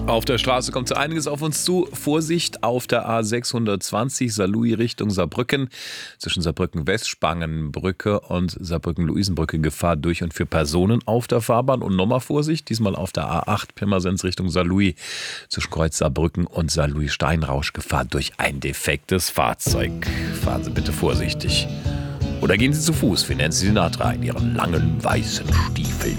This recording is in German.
Auf der Straße kommt so einiges auf uns zu. Vorsicht auf der A620 Saarlouis Richtung Saarbrücken. Zwischen Saarbrücken-West-Spangenbrücke und Saarbrücken-Luisenbrücke Gefahr durch und für Personen auf der Fahrbahn. Und nochmal Vorsicht, diesmal auf der A8 Pirmasens Richtung Saarlouis. Zwischen Kreuz Saarbrücken und Saarlouis-Steinrausch Gefahr durch ein defektes Fahrzeug. Fahren Sie bitte vorsichtig. Oder gehen Sie zu Fuß für Nancy Sinatra in ihren langen weißen Stiefeln.